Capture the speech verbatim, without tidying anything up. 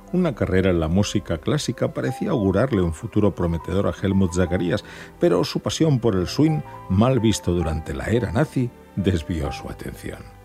Una carrera en la música clásica parecía augurarle un futuro prometedor a Helmut Zacharias, pero su pasión por el swing, mal visto durante la era nazi, desvió su atención.